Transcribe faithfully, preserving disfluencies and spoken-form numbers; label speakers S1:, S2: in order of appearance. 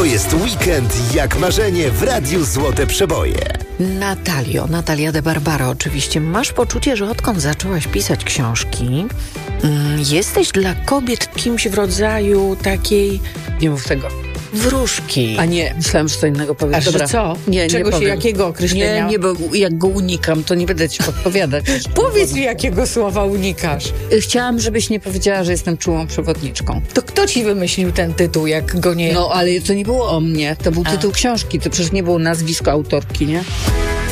S1: To jest weekend jak marzenie w Radiu Złote Przeboje.
S2: Natalio, Natalia de Barbaro oczywiście. Masz poczucie, że odkąd zaczęłaś pisać książki, mm, jesteś dla kobiet kimś w rodzaju takiej, nie mów tego, wróżki.
S3: A nie, myślałam, że co innego powiem.
S2: A że
S3: Dobra.
S2: co?
S3: Nie,
S2: Czego
S3: nie
S2: się,
S3: powiem.
S2: jakiego określenia?
S3: Nie, nie, bo jak go unikam, to nie będę ci podpowiadać.
S2: Powiedz mi, jakiego słowa unikasz.
S3: Chciałam, żebyś nie powiedziała, że jestem czułą przewodniczką.
S2: To kto ci wymyślił ten tytuł, jak go nie...
S3: No, ale to nie było o mnie. To był
S2: A.
S3: tytuł książki. To przecież nie było nazwisko autorki, nie?